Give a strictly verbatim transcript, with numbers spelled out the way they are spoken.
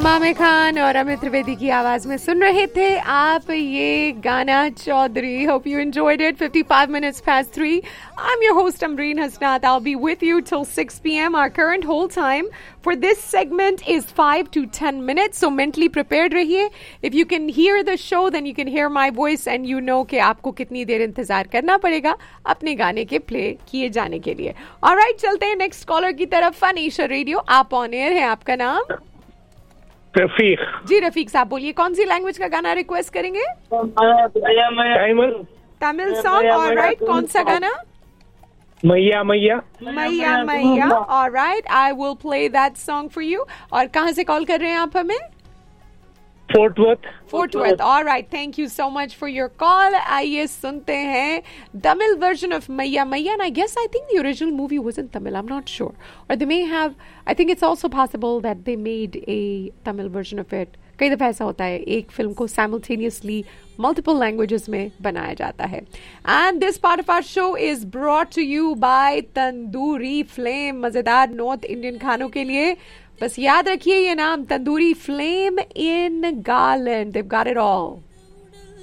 मामे खान और अमित त्रिवेदी की आवाज में सुन रहे थे आप ये गाना Chaudhary. Hope you enjoyed it. fifty-five minutes past three. I'm your host Amreen Hasnat. I'll be with you till six p.m. Our current hold time for this segment is five to ten minutes. So mentally prepared रहिए. If you can hear the show, then you can hear my voice and you know कि आपको कितनी देर इंतजार करना पड़ेगा अपने गाने के प्ले किए जाने के लिए. Alright, चलते हैं नेक्स्ट कॉलर की तरफ. फन एशिया रेडियो, आप ऑन एयर है. आपका नाम? रफीक. जी रफीक साहब बोलिए, कौन सी लैंग्वेज का गाना रिक्वेस्ट करेंगे? तमिल सॉन्ग. ऑलराइट, कौन सा गाना? मैया मैया मैया मैया. Alright, I will play that song for you. और कहाँ से कॉल कर रहे हैं आप हमें? Fort worth. Fort worth. Alright, thank you so much for your call. आइए सुनते हैं तमिल वर्जन ऑफ मैया मैया. And I guess I think the original movie was in Tamil. I'm not sure. Or they may have, I think it's also possible that they made a Tamil version of it. कई दफ़ा ऐसा होता है, एक film को simultaneously multiple languages में बनाया जाता है. And this part of our show is brought to you by tandoori flame. मज़ेदार नॉर्थ इंडियन खानों के लिए बस याद रखिए ये नाम, tandoori flame in garland. They've got it all.